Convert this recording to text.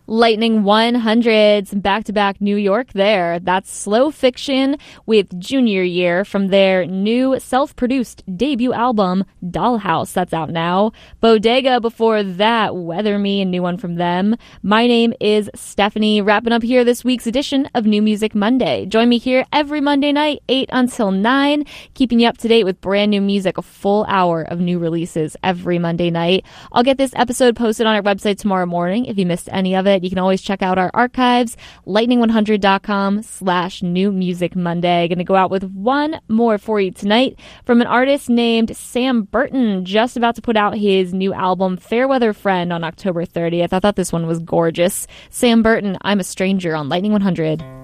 Lightning 100, some back-to-back New York there. That's Slow Fiction with Junior Year from their new self-produced debut album, Dollhouse. That's out now. Bodega before that, Weather Me, a new one from them. My name is Stephanie, wrapping up here this week's edition of New Music Monday. Join me here every Monday night, 8 until 9, keeping you up to date with brand new music, a full hour of new releases every Monday night. I'll get this episode posted on our website tomorrow morning if you missed any of it. You can always check out our archives, lightning100.com/New Music Monday. Going to go out with one more for you tonight from an artist named Sam Burton, just about to put out his new album, Fairweather Friend, on October 30th. I thought this one was gorgeous. Sam Burton, I'm a Stranger on Lightning 100.